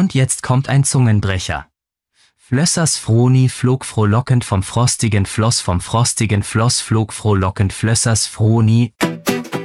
Und jetzt kommt ein Zungenbrecher. Flössers Froni flog frohlockend vom frostigen Floss flog frohlockend Flössers Froni.